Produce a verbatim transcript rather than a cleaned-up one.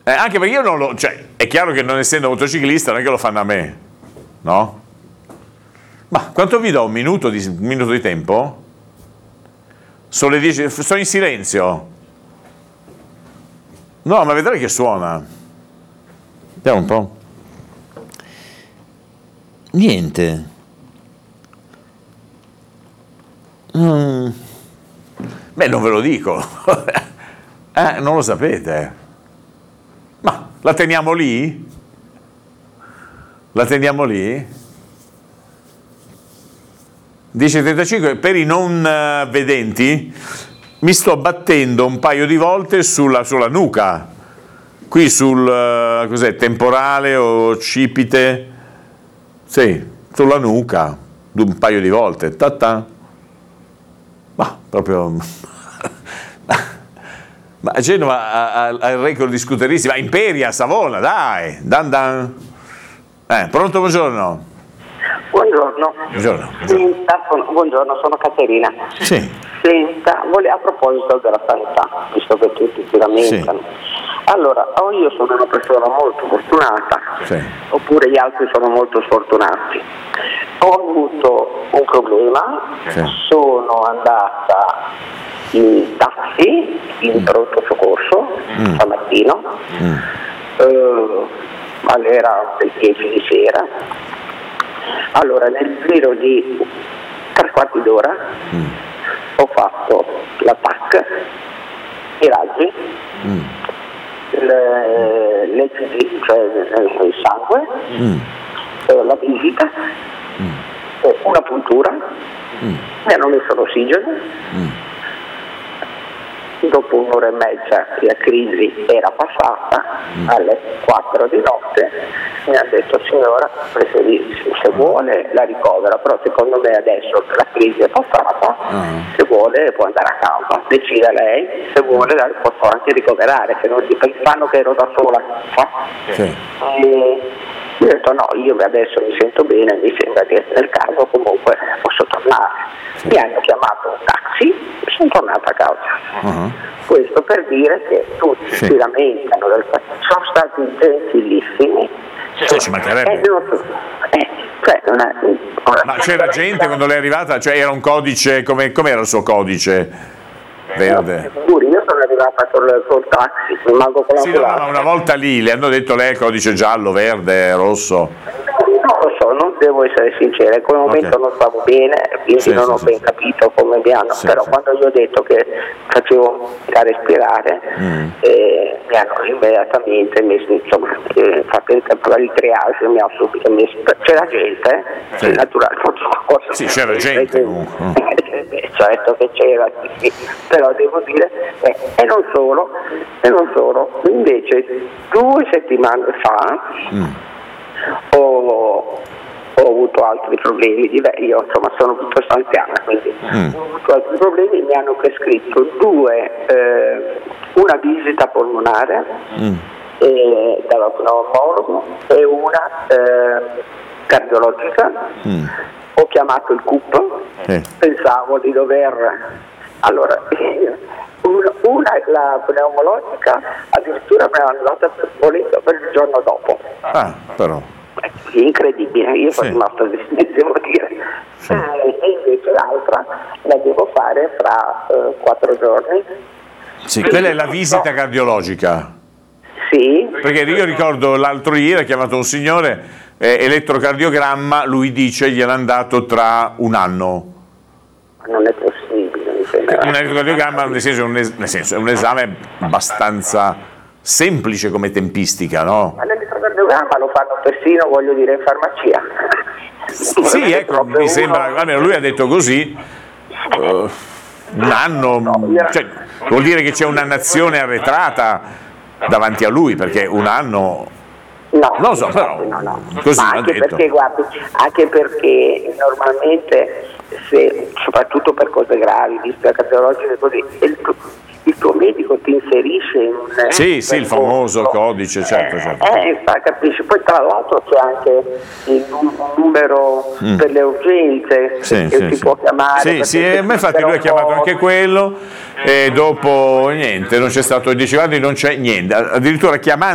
Eh, anche perché io non lo... Cioè, è chiaro che non essendo motociclista non è che lo fanno a me, no? Ma quanto vi do? Un minuto di, un minuto di tempo? Sono le dieci, sto in silenzio. No, ma vedrai che suona. Vediamo un po'. Niente. Mm. Beh, non ve lo dico. eh, non lo sapete. Ma la teniamo lì? La teniamo lì? dieci e trentacinque, per i non uh, vedenti, mi sto battendo un paio di volte sulla, sulla nuca, qui sul, uh, cos'è, temporale o occipite, sì, sulla nuca, un paio di volte, ta-ta. Ma proprio... Ma Genova ha, ha, ha il record di scooteristi, ma Imperia, Savona, dai, dan dan. Eh, pronto, buongiorno. Buongiorno. Buongiorno. Senta, sono, buongiorno, sono Caterina. Sì. Senta, vole, a proposito della sanità, visto che tutti si lamentano. Sì. Allora, o io sono una persona molto fortunata, sì, oppure gli altri sono molto sfortunati. Ho avuto un problema, sì, sono andata in taxi, in mm. pronto soccorso, mm. stamattina, mm. eh, all'era del dieci di sera. Allora, nel giro di tre quarti d'ora mm. ho fatto la T A C, i raggi, mm. le, le C D, cioè il sangue, mm. eh, la visita, mm. eh, una puntura, mm. mi hanno messo l'ossigeno. Mm. Dopo un'ora e mezza la crisi era passata, mm. alle quattro di notte mi ha detto: signora, se vuole la ricovera, però secondo me adesso la crisi è passata, uh-huh. se vuole può andare a casa, decida lei, se vuole la posso anche ricoverare, se non si pensano che ero da sola. Sì. E io ho detto no, io adesso mi sento bene, mi sembra di essere il caso, comunque posso tornare. Sì. Mi hanno chiamato un taxi e sono tornata a casa. Uh-huh. Questo per dire che tutti sì. si lamentano del fatto che sono stati gentilissimi. Sì, ci mancherebbe. Eh, non so, eh, cioè, non è, non Ma c'era gente quando lei è arrivata? Cioè era un codice, come era il suo codice? Verde. No, io sono arrivata col, col taxi, rimango con la sì, no, no, una volta lì le hanno detto lei codice giallo, verde, rosso. Non lo so, non devo essere sincera, in quel momento okay. non stavo bene, quindi sì, non sì, ho sì, ben sì. capito come mi hanno, sì, però sì. quando gli ho detto che facevo da respirare, mm. eh, mi hanno immediatamente messo, insomma, eh, fatto il triage, mi ha subito messo, c'era gente, sì. naturale, cosa, sì, c'era gente comunque. Eh, certo che c'era, sì, però devo dire, eh, e non solo, e non solo, invece due settimane fa mm. ho, ho avuto altri problemi, io insomma sono piuttosto anziana, quindi mm. ho avuto altri problemi, mi hanno prescritto due, eh, una visita polmonare mm. eh, dallo pneumologo e una eh, cardiologica. Mm. Ho chiamato il C U P, eh. pensavo di dover, allora una, una la pneumologica addirittura me l'hanno data per, volendo per il giorno dopo. Ah, però. Incredibile, io sono sì. rimasto devo dire. Sì. Eh, e invece l'altra la devo fare fra eh, quattro giorni. Sì, quella è la visita no. cardiologica. Sì. Perché io ricordo l'altro ieri ha chiamato un signore, eh, elettrocardiogramma, lui dice gliel'ha andato tra un anno. Non è possibile, mi sembra. Un elettrocardiogramma nel senso, un es- nel senso è un esame abbastanza semplice come tempistica, no? Ma l'elettrocardiogramma lo fanno persino, voglio dire, in farmacia. Sì, ecco, mi sembra, uno... almeno lui ha detto così, uh, un anno, no, cioè, vuol dire che c'è una nazione arretrata davanti a lui, perché un anno... No, non lo so, però no, no. così Ma anche detto. perché, guardi, anche perché normalmente, se, soprattutto per cose gravi, visto cardiologiche così, il, il tuo medico ti inserisce in un... Sì, sì, il famoso codice, certo, certo. Eh, eh, capisci? Poi tra l'altro c'è anche il numero mm. per le urgenze, sì, che sì, si sì. può chiamare. Sì, sì, e infatti lui ha chiamato anche quello e dopo niente, non c'è stato, diceva non c'è niente, addirittura chiamando